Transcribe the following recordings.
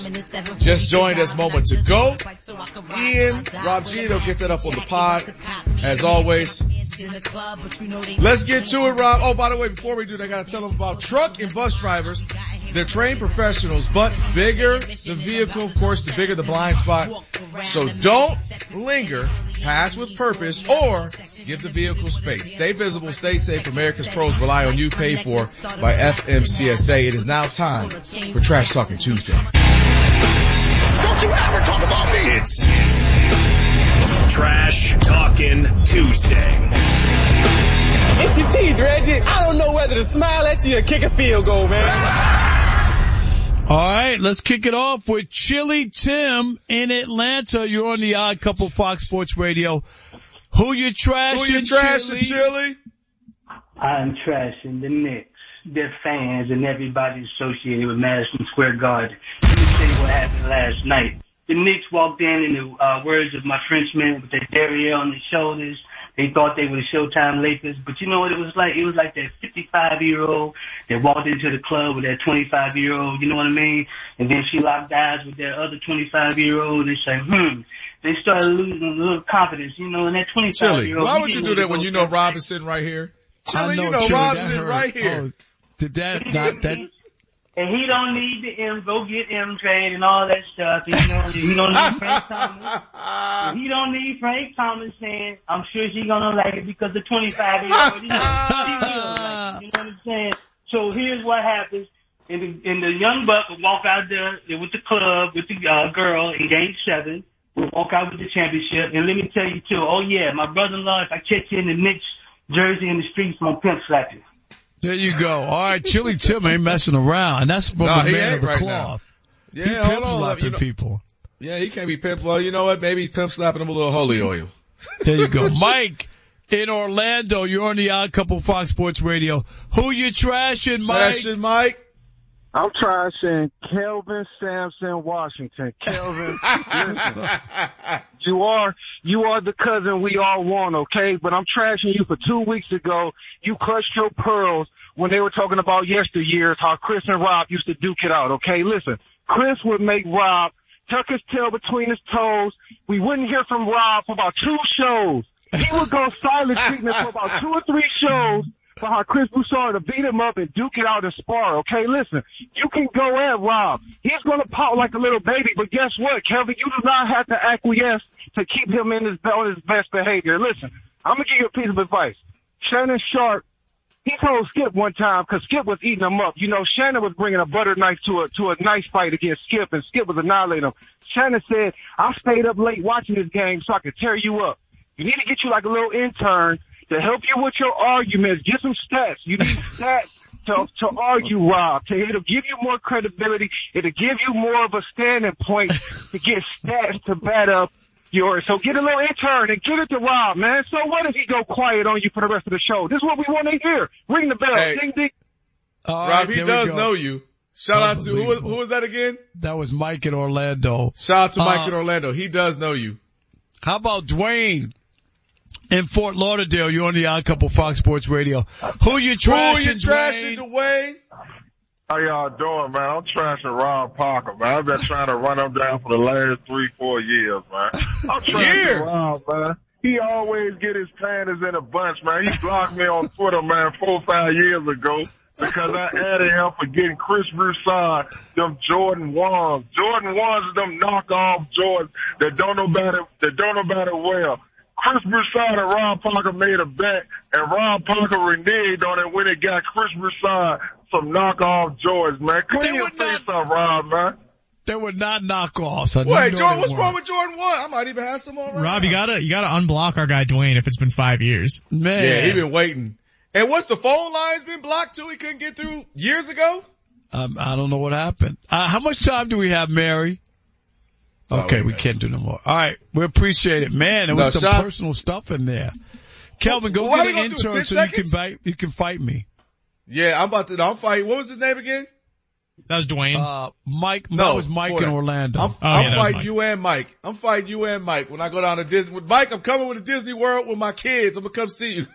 just joined us moments ago. Ian, Rob G, they'll get that up on the pod, as always. Let's get to it, Rob. Oh, by the way, before we do that, I gotta tell them about truck and bus drivers. They're trained professionals, but bigger the vehicle, of course, the bigger the blind spot. So don't linger, pass with purpose, or give the vehicle space. Stay visible, stay safe. America's pros rely on you, paid for by FMCSA. It is now time for Trash Talking Tuesday. Don't you ever talk about me. It's Trash Talking Tuesday. It's your teeth, Reggie. I don't know whether to smile at you or kick a field goal, man. All right, let's kick it off with Chili Tim in Atlanta. You're on the Odd Couple Fox Sports Radio. Who you trashing, Chili? I'm trashing the Knicks, their fans, and everybody associated with Madison Square Garden. Let me tell you what happened last night. The Knicks walked in the words of my Frenchman, with their derriere on their shoulders. They thought they were the Showtime Lakers, but you know what it was like? It was like that 55-year-old that walked into the club with that 25-year-old, you know what I mean? And then she locked eyes with that other 25-year-old, and they say, They started losing a little confidence, you know, and that 25-year-old. Chili, why would you do that when you know Rob is sitting right here? Chili, you know Rob's sitting right here. Oh, did that not that? And he don't need the go get M trade and all that stuff. You know, he don't need Frank Thomas. He don't need Frank Thomas saying, I'm sure she's gonna like it because the 25-year-old, she will like it. You know what I'm saying? So here's what happens. And the young buck will walk out there with the club, with the girl in game 7. We'll walk out with the championship. And let me tell you too, oh yeah, my brother-in-law, if I catch you in the Knicks jersey in the streets, I'm gonna pimp slap you. There you go. All right, Chili Tim ain't messing around, and that's from the man of the cloth. Yeah, he pimp slapping people. Yeah, he can't be pimp. Well, you know what? Maybe he's pimp slapping him with a little holy oil. There you go. Mike in Orlando, you're on the Odd Couple Fox Sports Radio. Who you trashing, Mike? I'm trashing Kelvin Sampson Washington. Kelvin, listen, you are the cousin we all want, okay? But I'm trashing you for 2 weeks ago. You clutched your pearls when they were talking about yesteryears, how Chris and Rob used to duke it out, okay? Listen, Chris would make Rob tuck his tail between his toes. We wouldn't hear from Rob for about 2 shows. He would go silent treatment for about 2 or 3 shows. For how Chris Broussard to beat him up and duke it out and spar, okay? Listen, you can go at Rob. He's going to pout like a little baby, but guess what, Kelvin? You do not have to acquiesce to keep him on his best behavior. Listen, I'm going to give you a piece of advice. Shannon Sharp, he told Skip one time, because Skip was eating him up. You know, Shannon was bringing a butter knife to a nice fight against Skip, and Skip was annihilating him. Shannon said, I stayed up late watching this game so I could tear you up. You need to get you like a little intern to help you with your arguments. Get some stats. You need stats to argue, Rob. It'll give you more credibility. It'll give you more of a standing point to get stats to bat up yours. So get a little intern and give it to Rob, man. So what if he go quiet on you for the rest of the show? This is what we want to hear. Ring the bell. Hey, ding, ding. Rob, he does know you. Shout out to, who was that again? That was Mike in Orlando. Shout out to Mike in Orlando. He does know you. How about Dwayne? In Fort Lauderdale, you're on the Odd Couple Fox Sports Radio. Who you trashing, Dwayne? How y'all doing, man? I'm trashing Rob Parker, man. I've been trying to run him down for the last 3-4 years, man. I'm trashing Rob, man. He always get his panties in a bunch, man. He blocked me on Twitter, man, 4 or 5 years ago because I added him for getting Chris Broussard them Jordan 1s. Jordan 1s are them knockoff Jordans that don't nobody wear. Chris Broussard and Rob Parker made a bet, and Rob Parker reneged on it when it got Chris Broussard some knockoff Jordans, man. Clean your face up, Rob, man. They were not knockoffs. Wait, Jordan, what's wrong with Jordan 1? I might even have some on right Rob, now. you gotta unblock our guy Dwayne if it's been 5 years. Man. Yeah, he been waiting. And what's the phone lines been blocked too? He couldn't get through years ago? I don't know what happened. How much time do we have, Mary? Okay, we can't do no more. All right, we appreciate it, man. There was some personal stuff in there. Kelvin, go get an intern so you can fight me. Yeah, I'm fighting. What was his name again? That was Dwayne. Mike. No, that was Mike in Orlando. I'm fighting you and Mike. I'm fighting you and Mike when I go down to Disney. With Mike, I'm coming to Disney World with my kids. I'm gonna come see you.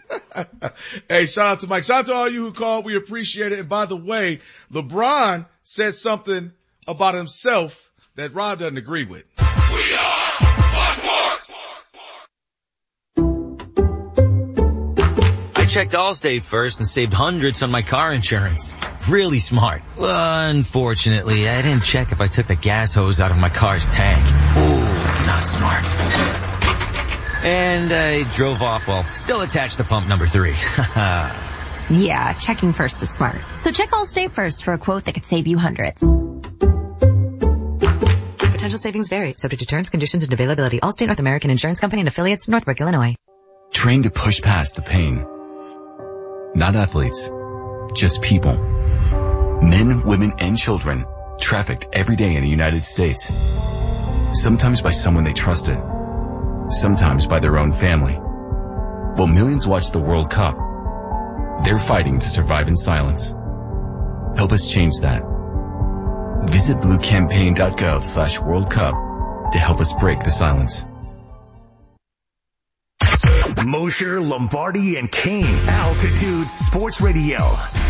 Hey, shout out to Mike. Shout out to all you who called. We appreciate it. And by the way, LeBron said something about himself that Rob doesn't agree with. We are Fox Sports. I checked Allstate first and saved hundreds on my car insurance. Really smart. Unfortunately, I didn't check if I took the gas hose out of my car's tank. Ooh, not smart. And I drove off while still attached to pump number 3. Yeah, checking first is smart. So check Allstate first for a quote that could save you hundreds. Potential savings vary, subject to terms, conditions, and availability. Allstate North American Insurance Company and affiliates, Northbrook, Illinois. Trained to push past the pain. Not athletes, just people. Men, women, and children trafficked every day in the United States. Sometimes by someone they trusted. Sometimes by their own family. While millions watch the World Cup, they're fighting to survive in silence. Help us change that. Visit bluecampaign.gov/World Cup to help us break the silence. Mosher, Lombardi, and Kane. Altitude Sports Radio.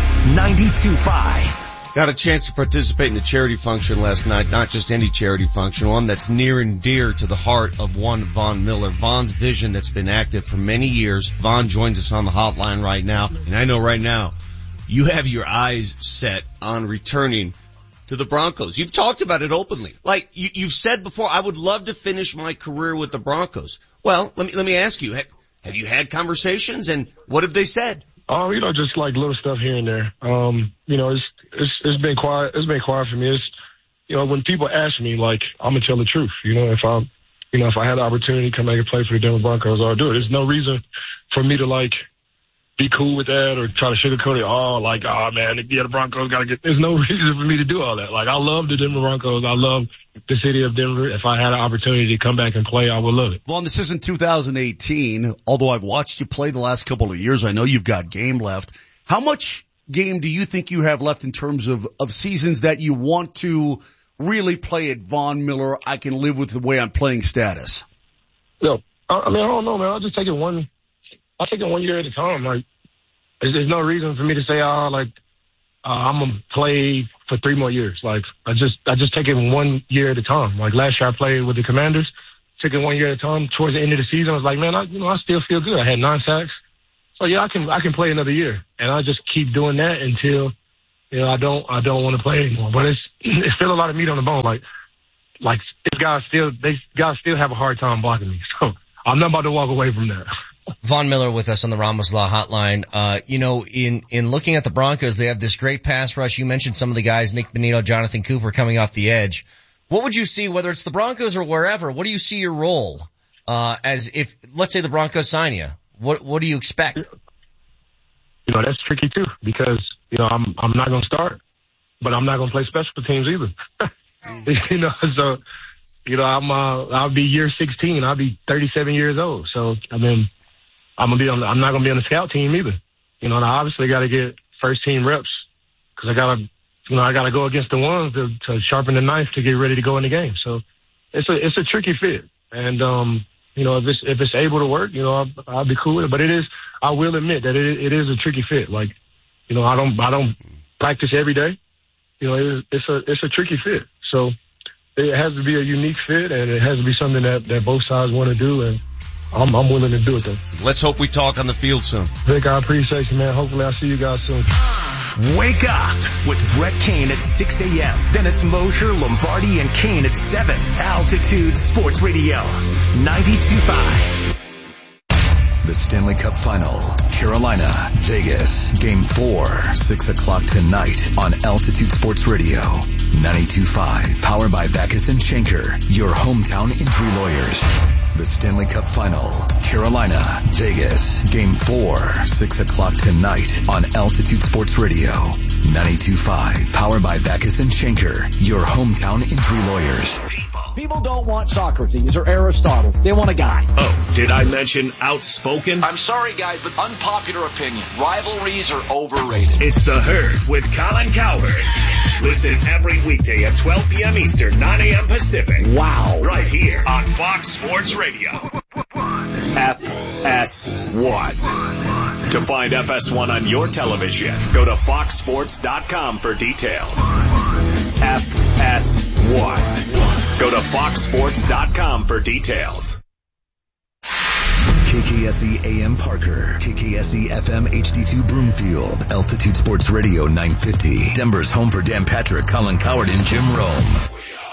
92.5. Got a chance to participate in the charity function last night. Not just any charity function, one that's near and dear to the heart of one Von Miller. Von's vision that's been active for many years. Von joins us on the hotline right now. And I know right now you have your eyes set on returning to the Broncos. You've talked about it openly. Like you've said before, I would love to finish my career with the Broncos. Well, let me ask you, have you had conversations, and what have they said? Oh, just like little stuff here and there. It's been quiet. It's been quiet for me. It's, when people ask me, like, I'm gonna tell the truth. If I had the opportunity to come back and play for the Denver Broncos, I'll do it. There's no reason for me to be cool with that or try to sugarcoat it. The Broncos gotta get. There's no reason for me to do all that. I love the Denver Broncos. I love the city of Denver. If I had an opportunity to come back and play, I would love it. Vaughn, this isn't 2018. Although I've watched you play the last couple of years, I know you've got game left. How much game do you think you have left in terms of seasons that you want to really play at Von Miller? I can live with the way I'm playing status. No, I don't know, man. I'll just take it one year at a time. There's no reason for me to say, I'm gonna play for 3 more years. I just take it 1 year at a time. Last year I played with the Commanders, took it 1 year at a time. Towards the end of the season, I was like, man, I still feel good. I had 9 sacks. So yeah, I can play another year, and I just keep doing that until, I don't want to play anymore. But it's still a lot of meat on the bone. These guys still have a hard time blocking me. So I'm not about to walk away from that. Von Miller with us on the Ramos Law Hotline. In looking at the Broncos, they have this great pass rush. You mentioned some of the guys, Nick Bonito, Jonathan Cooper coming off the edge. What would you see, whether it's the Broncos or wherever? What do you see your role, as if, let's say the Broncos sign you? What do you expect? That's tricky too, because, I'm not going to start, but I'm not going to play special teams either. I'll be year 16. I'll be 37 years old. So, I'm not going to be on the scout team either. I obviously got to get first team reps because I got to go against the ones to sharpen the knife to get ready to go in the game. So it's a tricky fit. And, if it's able to work, I'll be cool with it. But I will admit that it is a tricky fit. I don't practice every day. It's a tricky fit. So it has to be a unique fit, and it has to be something that both sides want to do. And I'm willing to do it, though. Let's hope we talk on the field soon. Vic, I appreciate you, man. Hopefully I'll see you guys soon. Wake up with Brett Kane at 6 a.m. Then it's Mosher, Lombardi, and Kane at 7. Altitude Sports Radio, 92.5. The Stanley Cup Final, Carolina, Vegas, Game 4, 6 o'clock tonight on Altitude Sports Radio, 92.5. Powered by Backus and Schenker, your hometown injury lawyers. The Stanley Cup Final, Carolina, Vegas, Game 4, 6 o'clock tonight on Altitude Sports Radio, 92.5. Powered by Backus and Schenker, your hometown injury lawyers. People don't want Socrates or Aristotle. They want a guy. Oh, did I mention outspoken? I'm sorry, guys, but unpopular opinion. Rivalries are overrated. It's The Herd with Colin Cowherd. Listen every weekday at 12 p.m. Eastern, 9 a.m. Pacific. Wow. Right here on Fox Sports Radio. FS1. To find FS1 on your television, go to foxsports.com for details. FS1. to foxsports.com for details. KKSE AM Parker, KKSE FM HD2 Broomfield, Altitude Sports Radio 950, Denver's home for Dan Patrick, Colin Coward, and Jim Rome.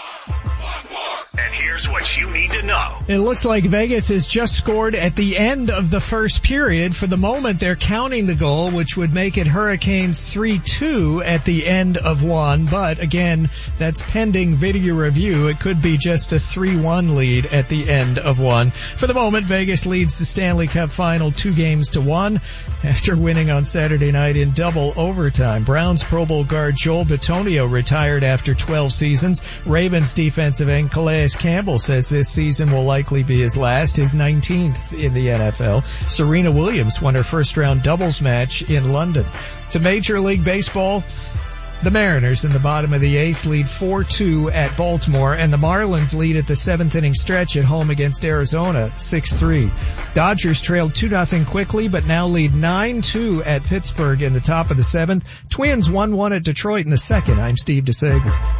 And here's what you need to know. It looks like Vegas has just scored at the end of the first period. For the moment, they're counting the goal, which would make it Hurricanes 3-2 at the end of one. But again, that's pending video review. It could be just a 3-1 lead at the end of one. For the moment, Vegas leads the Stanley Cup final 2-1 after winning on Saturday night in double overtime. Browns Pro Bowl guard Joel Bitonio retired after 12 seasons. Ravens defensive end Calais Campbell says this season will likely be his last, his 19th in the NFL. Serena Williams won her first round doubles match in London. To Major League Baseball, the Mariners in the bottom of the 8th lead 4-2 at Baltimore, and the Marlins lead at the 7th inning stretch at home against Arizona 6-3. Dodgers trailed 2-0 quickly, but now lead 9-2 at Pittsburgh in the top of the 7th. Twins 1-1 at Detroit in the 2nd. I'm Steve DeSager.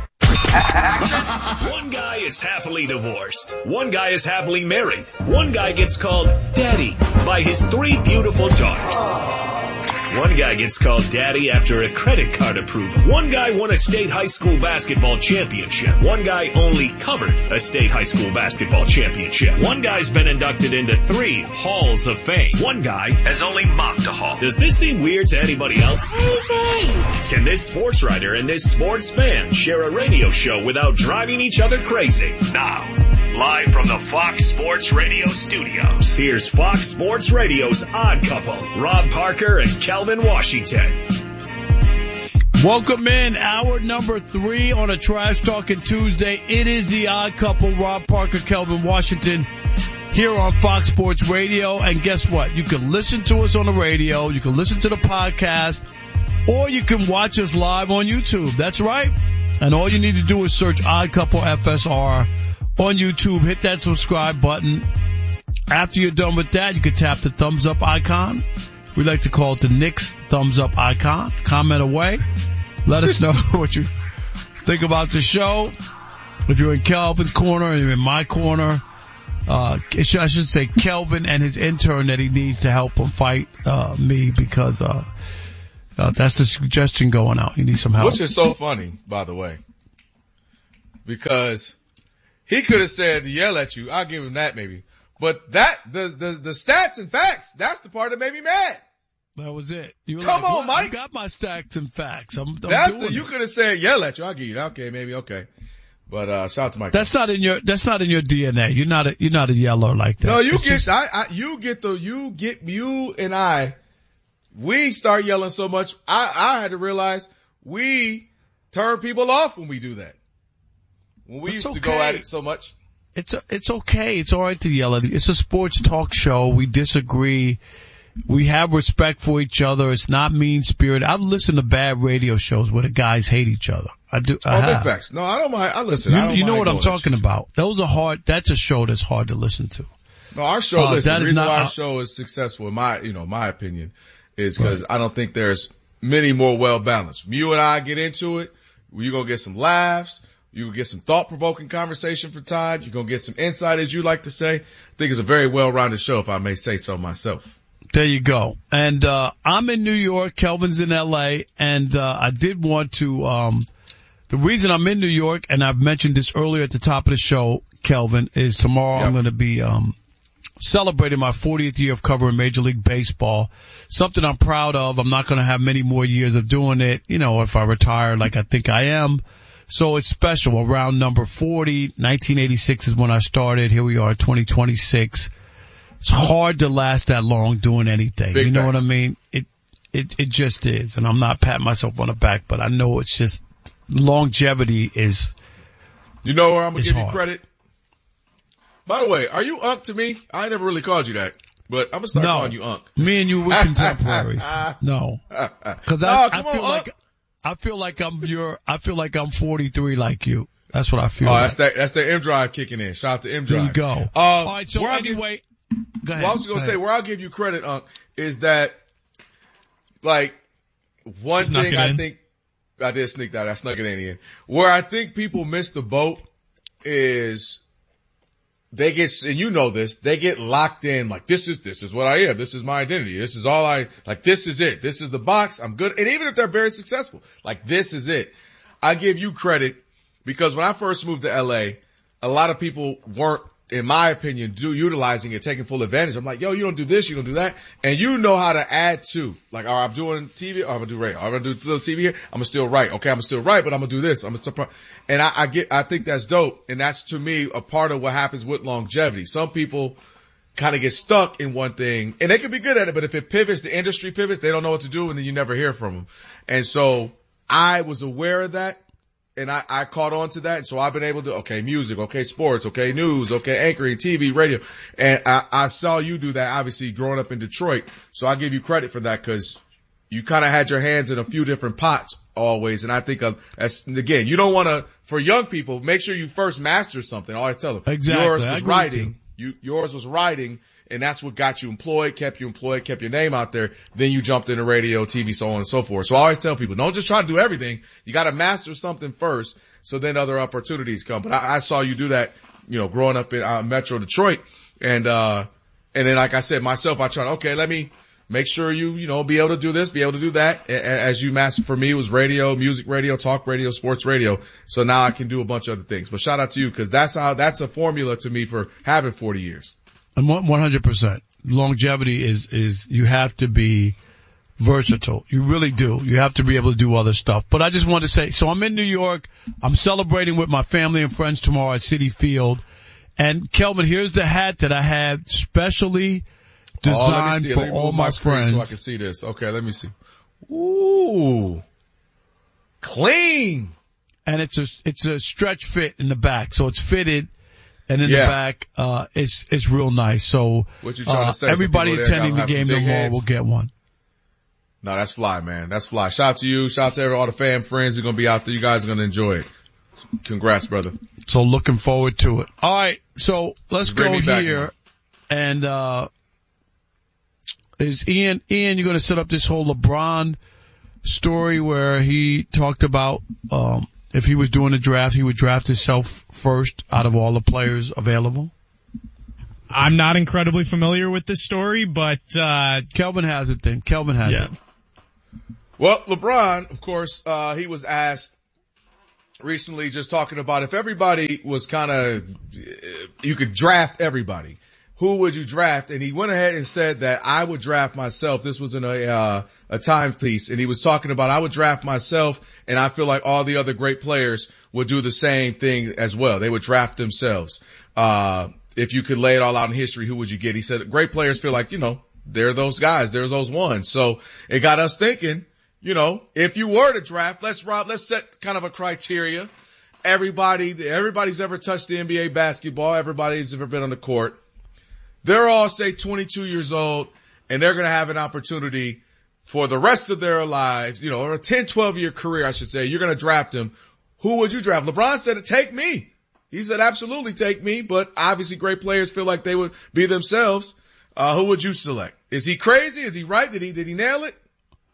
One guy is happily divorced. One guy is happily married. One guy gets called Daddy by his 3 beautiful daughters. One guy gets called Daddy after a credit card approval. One guy won a state high school basketball championship. One guy only covered a state high school basketball championship. One guy's been inducted into 3 halls of fame. One guy has only mopped a hall. Does this seem weird to anybody else? Can this sports writer and this sports fan share a radio show without driving each other crazy? Now, live from the Fox Sports Radio studios, here's Fox Sports Radio's Odd Couple, Rob Parker and Kelvin Washington. Welcome in, hour number 3 on a Trash Talking Tuesday. It is the Odd Couple, Rob Parker, Kelvin Washington, here on Fox Sports Radio. And guess what? You can listen to us on the radio, you can listen to the podcast, or you can watch us live on YouTube. That's right. And all you need to do is search Odd Couple FSR on YouTube. Hit that subscribe button. After you're done with that, you can tap the thumbs up icon. We like to call it the Knicks thumbs up icon. Comment away. Let us know what you think about the show. If you're in Kelvin's corner or you're in my corner, I should say Kelvin and his intern that he needs to help him fight me, because that's the suggestion going out. You need some help. Which is so funny, by the way, because he could have said to yell at you. I'll give him that maybe. But the stats and facts, that's the part that made me mad. That was it. You were Come like, on, Mike. I got my stats and facts. I'm you could have said yell at you. I'll give you that. Okay, maybe. Okay. But, shout out to Mike. That's not in your DNA. You're not a yeller like that. No, you and I, we start yelling so much. I had to realize we turn people off when we do that. When we used to go at it so much. It's okay. It's all right to yell at it. It's a sports talk show. We disagree. We have respect for each other. It's not mean-spirited. I've listened to bad radio shows where the guys hate each other. I do. Big facts. No, I don't mind. I listen. You know what I'm talking about. Those are hard. That's a show that's hard to listen to. No, our show, listen, the reason why our show is successful, in my opinion, is because I don't think there's many more well-balanced. You and I get into it. You're going to get some laughs. You will get some thought-provoking conversation for time. You're going to get some insight, as you like to say. I think it's a very well-rounded show, if I may say so myself. There you go. And I'm in New York. Kelvin's in L.A. And I did want to the reason I'm in New York, and I've mentioned this earlier at the top of the show, Kelvin, is tomorrow I'm going to be celebrating my 40th year of covering Major League Baseball. Something I'm proud of. I'm not going to have many more years of doing it, if I retire like I think I am. So it's special. Around number 40, 1986 is when I started. Here we are, 2026. It's hard to last that long doing anything. You know what I mean? It just is. And I'm not patting myself on the back, but I know it's just longevity is. You know where I'm going to give you credit? By the way, are you Unc to me? I never really called you that, but I'm going to start calling you Unc. Me and you were contemporaries. No. Cause I feel like I'm 43 like you. That's what I feel. Oh, that's the M Drive kicking in. Shout out to M Drive. There you go. All right. So anyway, go ahead. Well, I was going to say where I'll give you credit, Unc, is that one thing I think I did sneak that. I snuck it in. Where I think people miss the boat is they get, and you know this, they get locked in like, this is what I am. This is my identity. This is all this is it. This is the box. I'm good. And even if they're very successful, like this is it. I give you credit because when I first moved to LA, a lot of people weren't, in my opinion, utilizing it, taking full advantage. I'm like, yo, you don't do this, you don't do that. And you know how to add to. Like, all right, I'm doing TV, I'm gonna do radio. I'm gonna do little TV here, I'm gonna still write. Okay, I'm still write, but I'm gonna do this. And I think that's dope. And that's to me a part of what happens with longevity. Some people kind of get stuck in one thing and they can be good at it, but if it pivots, the industry pivots, they don't know what to do and then you never hear from them. And so I was aware of that. And I caught on to that. And so I've been able to, okay, music, okay, sports, okay, news, okay, anchoring, TV, radio. And I saw you do that, obviously, growing up in Detroit. So I give you credit for that because you kind of had your hands in a few different pots always. And I think, again, you don't want to, for young people, make sure you first master something. I always tell them. Exactly. Yours was writing. Yours was writing. And that's what got you employed, kept your name out there. Then you jumped into radio, TV, so on and so forth. So I always tell people, don't just try to do everything. You got to master something first, so then other opportunities come. But I saw you do that, growing up in Metro Detroit, and then like I said myself, I tried. Okay, let me make sure you be able to do this, be able to do that. As you master, for me, it was radio, music radio, talk radio, sports radio. So now I can do a bunch of other things. But shout out to you because that's a formula to me for having 40 years. 100%. Longevity is you have to be versatile. You really do. You have to be able to do other stuff. But I just want to say, so I'm in New York. I'm celebrating with my family and friends tomorrow at Citi Field. And Kelvin, here's the hat that I had specially designed for all my friends. So I can see this. Okay, let me see. Ooh. Clean. And it's a stretch fit in the back. So it's fitted. And in the back, it's real nice. So, what you trying to say? Everybody attending the game tomorrow will get one. No, that's fly, man. That's fly. Shout out to you. Shout out to all the fan friends who are going to be out there. You guys are going to enjoy it. Congrats, brother. So looking forward to it. All right. So let's go here. And, is Ian, you're going to set up this whole LeBron story where he talked about, if he was doing a draft, he would draft himself first out of all the players available? I'm not incredibly familiar with this story, but Kelvin has it then. Kelvin has it. Well, LeBron, of course, he was asked recently just talking about if everybody was you could draft everybody. Who would you draft? And he went ahead and said that I would draft myself. This was in a timepiece, and he was talking about I would draft myself, and I feel like all the other great players would do the same thing as well. They would draft themselves. If you could lay it all out in history, who would you get? He said great players feel like, they're those guys, they're those ones. So it got us thinking, if you were to draft, let's set kind of a criteria. Everybody's ever touched the NBA basketball, everybody's ever been on the court. They're all, say, 22 years old, and they're going to have an opportunity for the rest of their lives, or a 10, 12-year career, I should say. You're going to draft them. Who would you draft? LeBron said, take me. He said, absolutely take me, but obviously great players feel like they would be themselves. Who would you select? Is he crazy? Is he right? Did he nail it?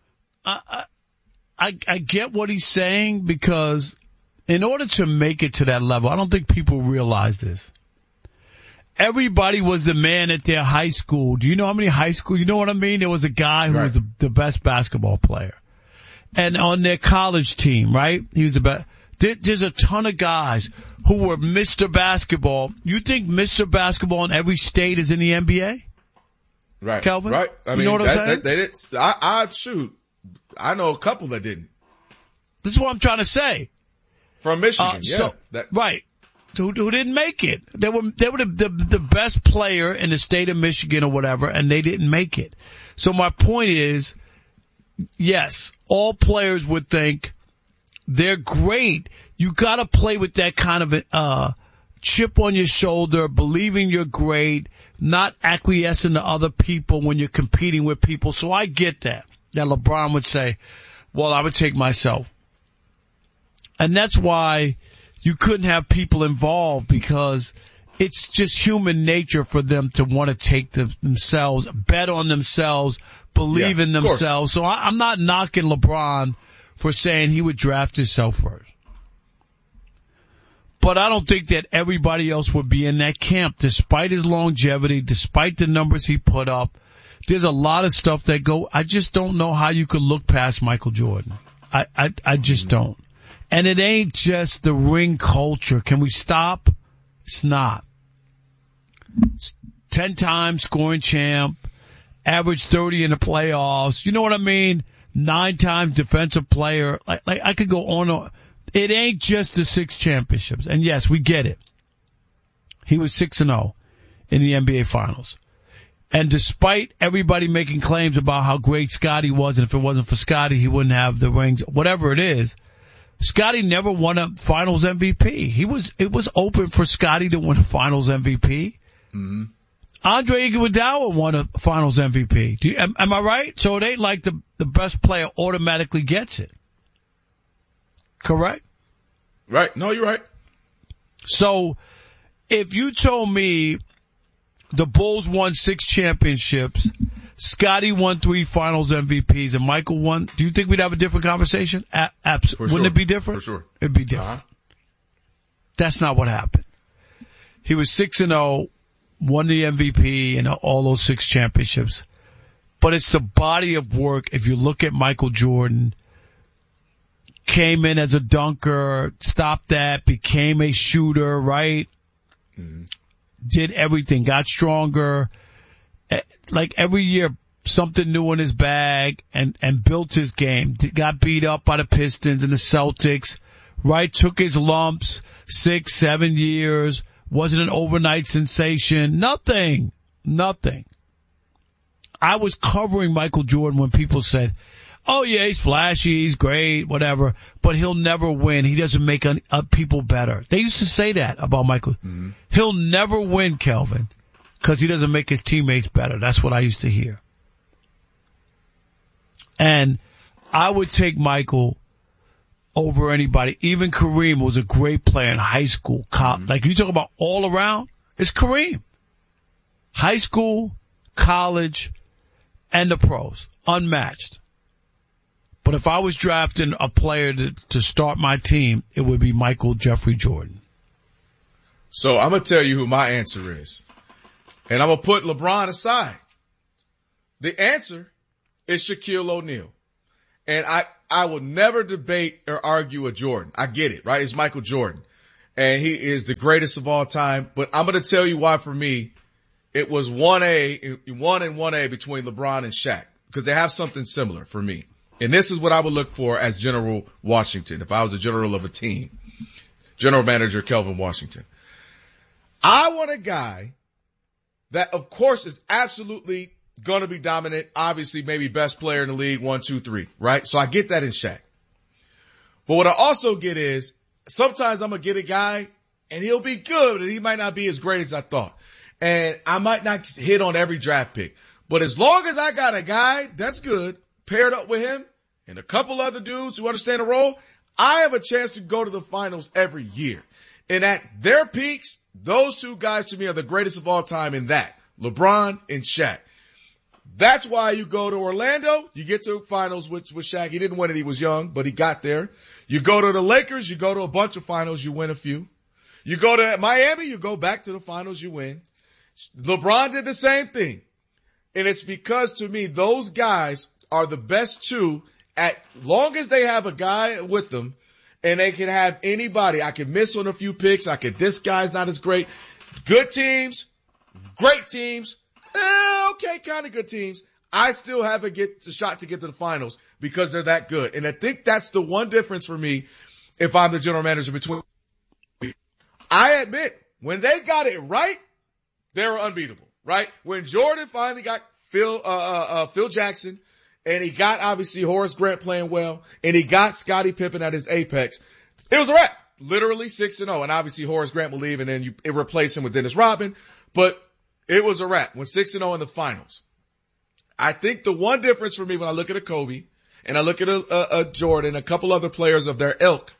I get what he's saying because in order to make it to that level, I don't think people realize this. Everybody was the man at their high school. Do you know how many high school? You know what I mean? There was a guy who was the best basketball player. And on their college team, right? He was the best. There's a ton of guys who were Mr. Basketball. You think Mr. Basketball in every state is in the NBA? Right. Kelvin? Right. I mean, know what I'm saying? They did. Shoot. I know a couple that didn't. This is what I'm trying to say. From Michigan, Right. Who didn't make it. They were the best player in the state of Michigan or whatever, and they didn't make it. So my point is, yes, all players would think they're great. You gotta play with that kind of chip on your shoulder, believing you're great, not acquiescing to other people when you're competing with people. So I get that LeBron would say, well, I would take myself. And that's why you couldn't have people involved because it's just human nature for them to want to take themselves, bet on themselves, believe in themselves. So I'm not knocking LeBron for saying he would draft himself first. But I don't think that everybody else would be in that camp, despite his longevity, despite the numbers he put up. There's a lot of stuff that I just don't know how you could look past Michael Jordan. I just don't. And it ain't just the ring culture. Can we stop? It's not. 10 times scoring champ, average 30 in the playoffs. You know what I mean? 9 times defensive player. Like I could go on. It ain't just the 6 championships. And yes, we get it. He was 6-0 in the NBA finals. And despite everybody making claims about how great Scotty was, and if it wasn't for Scotty, he wouldn't have the rings, whatever it is, Scotty never won a finals MVP. It was open for Scotty to win a finals MVP. Mm-hmm. Andre Iguodala won a finals MVP. Am I right? So it ain't like the best player automatically gets it. Correct? Right. No, you're right. So if you told me the Bulls won 6 championships, Scotty won 3 finals MVPs, and Michael won, do you think we'd have a different conversation? Absolutely. Wouldn't it be different? For sure. It'd be different. That's not what happened. He was 6-0, won the MVP and all those 6 championships. But it's the body of work. If you look at Michael Jordan, came in as a dunker, stopped that, became a shooter, right? Mm-hmm. Did everything, got stronger. Like every year, something new in his bag and built his game. Got beat up by the Pistons and the Celtics, right? Took his lumps, 6, 7 years. Wasn't an overnight sensation. Nothing. I was covering Michael Jordan when people said, oh yeah, he's flashy, he's great, whatever, but he'll never win. He doesn't make people better. They used to say that about Michael. Mm-hmm. He'll never win, Kelvin, because he doesn't make his teammates better. That's what I used to hear. And I would take Michael over anybody. Even Kareem was a great player in high school. Like you talk about all around, it's Kareem. High school, college, and the pros. Unmatched. But if I was drafting a player to start my team, it would be Michael Jeffrey Jordan. So I'm going to tell you who my answer is. And I'm going to put LeBron aside. The answer is Shaquille O'Neal. And I will never debate or argue with Jordan. I get it, right? It's Michael Jordan. And he is the greatest of all time. But I'm going to tell you why for me, it was 1A between LeBron and Shaq. Because they have something similar for me. And this is what I would look for as General Washington, if I was a general of a team. General Manager Kelvin Washington. I want a guy that, of course, is absolutely going to be dominant. Obviously, maybe best player in the league, 1, 2, 3, right? So I get that in Shaq. But what I also get is sometimes I'm going to get a guy and he'll be good and he might not be as great as I thought. And I might not hit on every draft pick. But as long as I got a guy that's good, paired up with him and a couple other dudes who understand the role, I have a chance to go to the finals every year. And at their peaks, those 2 guys to me are the greatest of all time in that. LeBron and Shaq. That's why you go to Orlando, you get to finals with Shaq. He didn't win it, he was young, but he got there. You go to the Lakers, you go to a bunch of finals, you win a few. You go to Miami, you go back to the finals, you win. LeBron did the same thing. And it's because to me, those guys are the best 2 as long as they have a guy with them and they can have anybody. I can miss on a few picks. This guy's not as great. Good teams, great teams, okay, kind of good teams. I still have a shot to get to the finals because they're that good. And I think that's the one difference for me if I'm the general manager between. I admit when they got it right, they were unbeatable, right? When Jordan finally got Phil Jackson, and he got obviously Horace Grant playing well, and he got Scottie Pippen at his apex, it was a wrap. Literally 6-0, and obviously Horace Grant will leave, and then it replaced him with Dennis Rodman, but it was a wrap. When 6-0 in the finals. I think the one difference for me when I look at a Kobe, and I look at a Jordan, a couple other players of their ilk,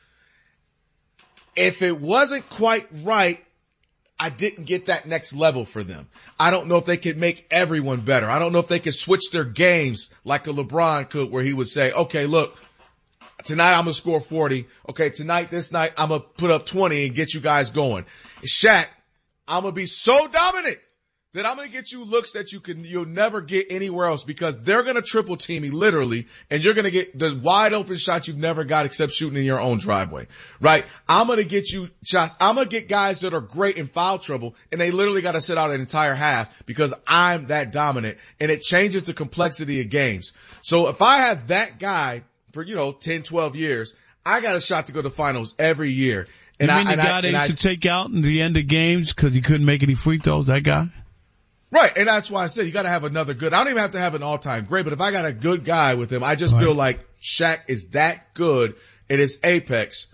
if it wasn't quite right, I didn't get that next level for them. I don't know if they could make everyone better. I don't know if they could switch their games like a LeBron could, where he would say, okay, look, Tonight I'm going to score 40. Okay, this night I'm going to put up 20 and get you guys going. Shaq, I'm going to be so dominant that I'm going to get you looks that you'll never get anywhere else because they're going to triple team me literally and you're going to get the wide open shots you've never got except shooting in your own driveway, right? I'm going to get you shots. I'm going to get guys that are great in foul trouble and they literally got to sit out an entire half because I'm that dominant and it changes the complexity of games. So if I have that guy for, 10, 12 years, I got a shot to go to finals every year. And you mean the guy they used to take out in the end of games because he couldn't make any free throws, that guy? Right, and that's why I said you got to have another good. I don't even have to have an all-time great, but if I got a good guy with him, I just feel like Shaq is that good at his apex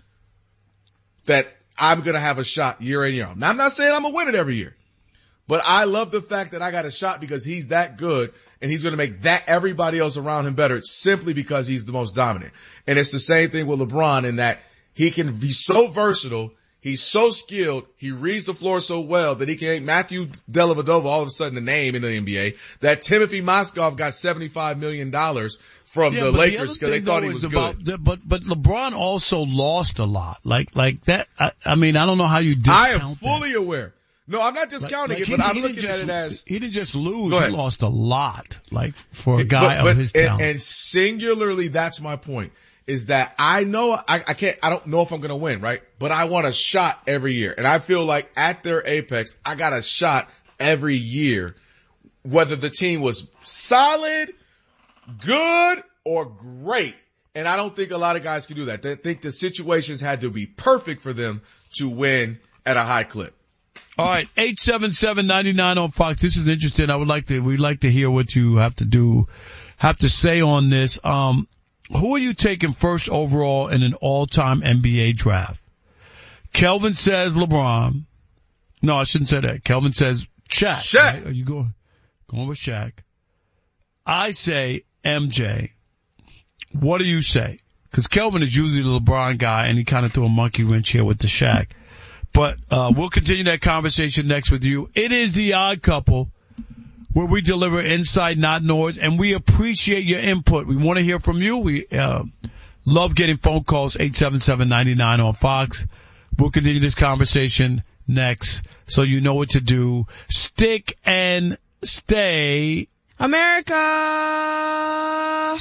that I'm gonna have a shot year in year out. Now I'm not saying I'm gonna win it every year, but I love the fact that I got a shot because he's that good and he's gonna make that everybody else around him better simply because he's the most dominant. And it's the same thing with LeBron in that he can be so versatile. He's so skilled. He reads the floor so well that he can make Matthew Dellavedova all of a sudden the name in the NBA. That Timothy Mozgov got $75 million from the Lakers because they thought he was good. But LeBron also lost a lot. Like that. I mean, I don't know how you discount I am fully aware. No, I'm not discounting it, but I'm looking at it as he didn't just lose. He lost a lot. Like for a guy of his talent. And singularly, that's my point. Is that I know I don't know if I'm going to win, right? But I want a shot every year. And I feel like at their apex, I got a shot every year, whether the team was solid, good, or great. And I don't think a lot of guys can do that. They think the situations had to be perfect for them to win at a high clip. All right. 877-99 on Fox. This is interesting. We'd like to hear what you have to say on this. Who are you taking first overall in an all-time NBA draft? Kelvin says LeBron. No, I shouldn't say that. Kelvin says Shaq. Right? Are you going with Shaq? I say MJ. What do you say? Because Kelvin is usually the LeBron guy, and he kind of threw a monkey wrench here with the Shaq. But we'll continue that conversation next with you. It is The Odd Couple, where we deliver insight, not noise, and we appreciate your input. We want to hear from you. We love getting phone calls, 877-99 on Fox. We'll continue this conversation next, so you know what to do. Stick and stay. America!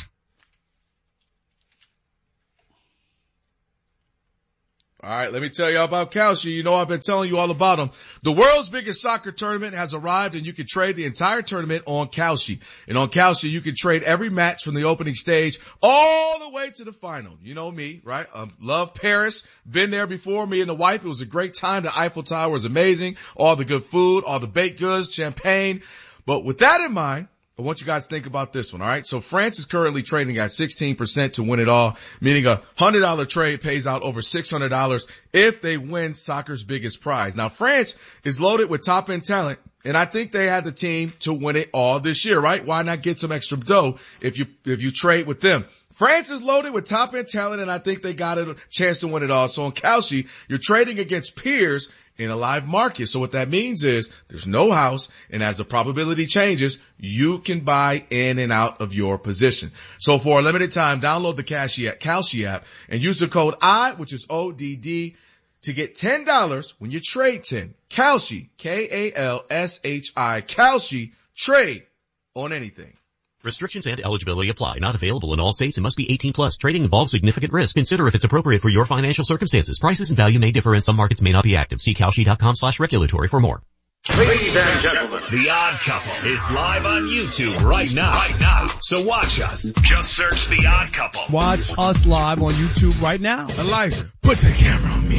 All right, let me tell you about Kalshi. You know I've been telling you all about them. The world's biggest soccer tournament has arrived, and you can trade the entire tournament on Kalshi. And on Kalshi, you can trade every match from the opening stage all the way to the final. You know me, right? Love Paris. Been there before, me and the wife. It was a great time. The Eiffel Tower was amazing. All the good food, all the baked goods, champagne. But with that in mind, I want you guys to think about this one, all right? So France is currently trading at 16% to win it all, meaning a $100 trade pays out over $600 if they win soccer's biggest prize. Now, France is loaded with top-end talent, and I think they had the team to win it all this year, right? Why not get some extra dough if you trade with them? France is loaded with top-end talent, and I think they got a chance to win it all. So on Kalshi, you're trading against peers in a live market. So what that means is there's no house, and as the probability changes, you can buy in and out of your position. So for a limited time, download the Kalshi app and use the code I, which is ODD, to get $10 when you trade 10. Kalshi, Kalshi, Kalshi, trade on anything. Restrictions and eligibility apply. Not available in all states and must be 18 plus. Trading involves significant risk. Consider if it's appropriate for your financial circumstances. Prices and value may differ and some markets may not be active. See Kalshi.com/regulatory for more. Ladies and gentlemen, The Odd Couple is live on YouTube right now. So watch us. Just search The Odd Couple. Watch us live on YouTube right now. Elijah, put the camera on me.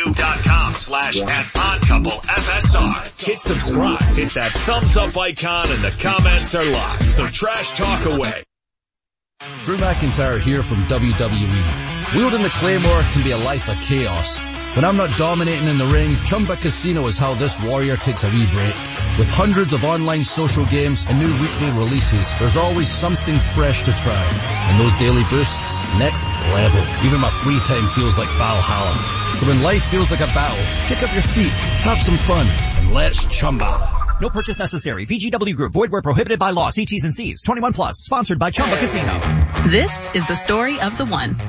YouTube.com/@oddcouplefsr. Hit subscribe. Hit that thumbs up icon and the comments are live. So trash talk away. Drew McIntyre here from WWE. Wielding the Claymore can be a life of chaos. When I'm not dominating in the ring, Chumba Casino is how this warrior takes a wee break. With hundreds of online social games and new weekly releases, there's always something fresh to try. And those daily boosts, next level. Even my free time feels like Valhalla. So when life feels like a battle, kick up your feet, have some fun, and let's Chumba. No purchase necessary. VGW Group. Void where prohibited by law. See T's and C's. 21 plus. Sponsored by Chumba Casino. This is the story of the one.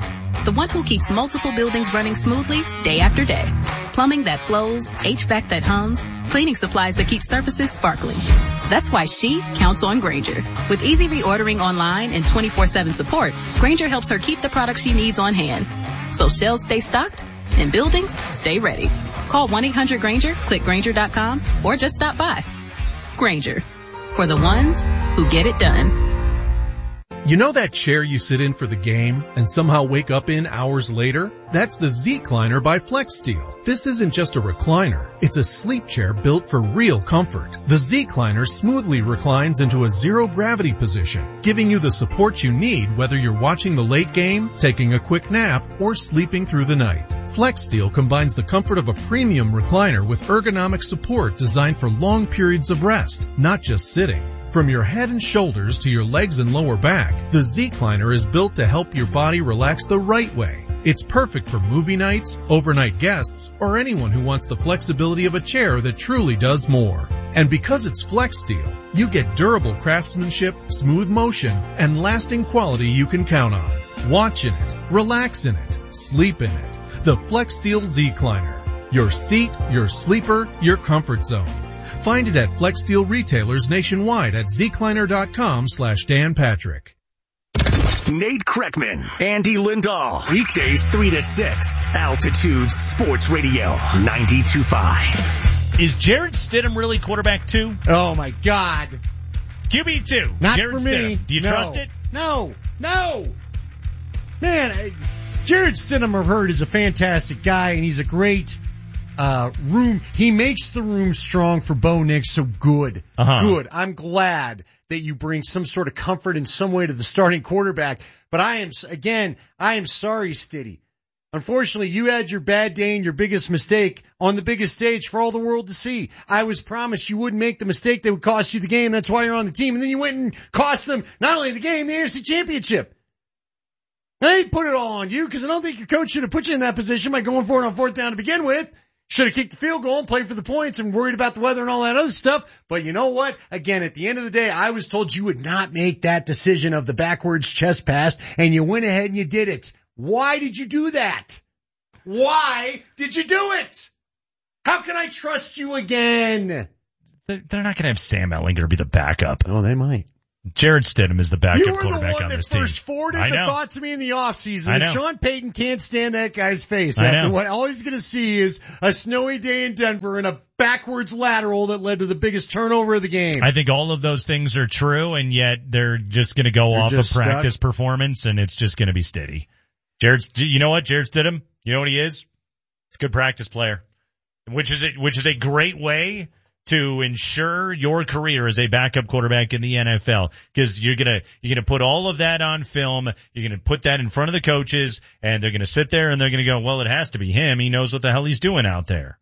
the one who keeps multiple buildings running smoothly day after day. Plumbing that flows, HVAC that hums, cleaning supplies that keep surfaces sparkling. That's why she counts on Grainger. With easy reordering online and 24/7 support, Grainger helps her keep the products she needs on hand. So shelves stay stocked and buildings stay ready. Call 1-800-GRAINGER, click Grainger.com, or just stop by. Grainger, for the ones who get it done. You know that chair you sit in for the game and somehow wake up in hours later? That's the Z-Cliner by FlexSteel. This isn't just a recliner. It's a sleep chair built for real comfort. The Z-Cliner smoothly reclines into a zero-gravity position, giving you the support you need whether you're watching the late game, taking a quick nap, or sleeping through the night. FlexSteel combines the comfort of a premium recliner with ergonomic support designed for long periods of rest, not just sitting. From your head and shoulders to your legs and lower back, the Z-Cliner is built to help your body relax the right way. It's perfect for movie nights, overnight guests, or anyone who wants the flexibility of a chair that truly does more. And because it's FlexSteel, you get durable craftsmanship, smooth motion, and lasting quality you can count on. Watch in it, relax in it, sleep in it. The FlexSteel Z-Cliner. Your seat, your sleeper, your comfort zone. Find it at FlexSteel retailers nationwide at zcliner.com/Dan Patrick. Nate Kreckman, Andy Lindahl, weekdays 3 to 6, Altitude Sports Radio 92.5. Is Jarrett Stidham really quarterback 2? Oh my God. QB2. Not Jarrett for me. Stidham. Do you trust it? No. Man, Jarrett Stidham, I've heard, is a fantastic guy, and he's a great room. He makes the room strong for Bo Nix, so good. Good. I'm glad that you bring some sort of comfort in some way to the starting quarterback. But I am sorry, Stiddy. Unfortunately, you had your bad day and your biggest mistake on the biggest stage for all the world to see. I was promised you wouldn't make the mistake that would cost you the game. That's why you're on the team. And then you went and cost them not only the game, the AFC Championship. And I didn't put it all on you because I don't think your coach should have put you in that position by going for it on 4th down to begin with. Should have kicked the field goal and played for the points and worried about the weather and all that other stuff. But you know what? Again, at the end of the day, I was told you would not make that decision of the backwards chest pass, and you went ahead and you did it. Why did you do that? Why did you do it? How can I trust you again? They're not going to have Sam Ehlinger be the backup. Oh, they might. Jarrett Stidham is the backup quarterback on this team. You were the one that first forwarded the thought to me in the offseason. And Sean Payton can't stand that guy's face. After what all he's going to see is a snowy day in Denver and a backwards lateral that led to the biggest turnover of the game. I think all of those things are true, and yet they're just going to go off of practice performance, and it's just going to be steady. You know what, Jarrett Stidham? You know what he is? He's a good practice player, which is a great way to ensure your career as a backup quarterback in the NFL, because you're gonna put all of that on film. You're gonna put that in front of the coaches, and they're gonna sit there and they're gonna go, well, it has to be him. He knows what the hell he's doing out there.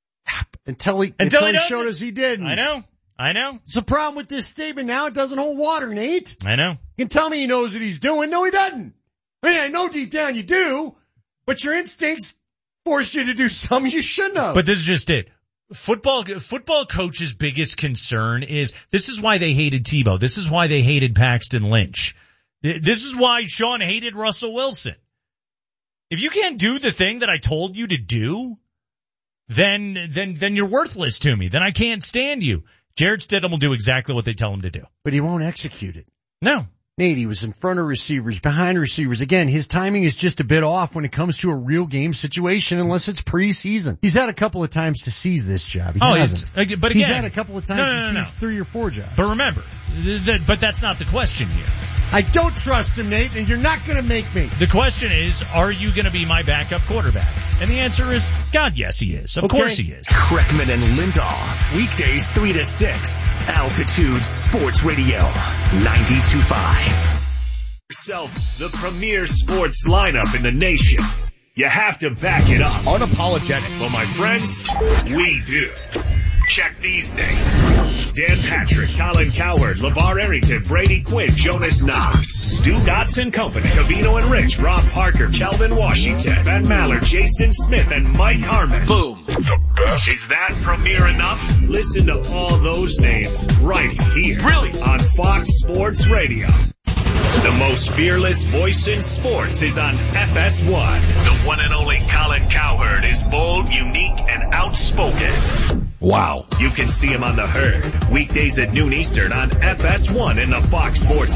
Until he showed us he didn't. I know. It's a problem with this statement now. It doesn't hold water, Nate. I know. You can tell me he knows what he's doing. No, he doesn't. I mean, I know deep down you do, but your instincts force you to do something you shouldn't have. But this is just it. Football coach's biggest concern is, this is why they hated Tebow. This is why they hated Paxton Lynch. This is why Sean hated Russell Wilson. If you can't do the thing that I told you to do, then you're worthless to me. Then I can't stand you. Jarrett Stidham will do exactly what they tell him to do. But he won't execute it. No. Nate, he was in front of receivers, behind receivers. Again, his timing is just a bit off when it comes to a real game situation, unless it's preseason. He's had a couple of times to seize this job. He hasn't. But again, he's had a couple of times to seize 3 or 4 jobs. But remember, but that's not the question here. I don't trust him, Nate, and you're not going to make me. The question is, are you going to be my backup quarterback? And the answer is, God, yes, he is. Of course he is. Kreckman and Lindahl, weekdays 3 to 6, Altitude Sports Radio 92.5. Yourself the premier sports lineup in the nation. You have to back it up. Unapologetic. Well, my friends, we do. Check these names: Dan Patrick, Colin Cowherd, LeVar Arrington, Brady Quinn, Jonas Knox, Stu Dotson Company, Covino and Rich, Rob Parker, Kelvin Washington, Ben Maller, Jason Smith, and Mike Harmon. Boom. The best. Is that premier enough? Listen to all those names right here. Really? On Fox Sports Radio. The most fearless voice in sports is on FS1. The one and only Colin Cowherd is bold, unique, and outspoken. Wow. You can see him on The Herd, weekdays at noon Eastern on FS1 in the Fox Sports